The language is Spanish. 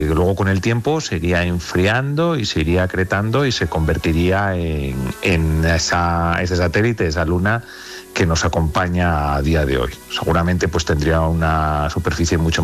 Luego con el tiempo se iría enfriando y se iría acretando y se convertiría en ese satélite, esa luna que nos acompaña a día de hoy. Seguramente pues tendría una superficie mucho